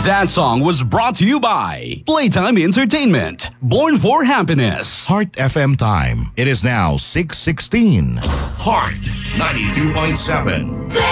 That song was brought to you by Playtime Entertainment. Born for happiness. Heart FM time. It is now 6:16. Heart 92.7.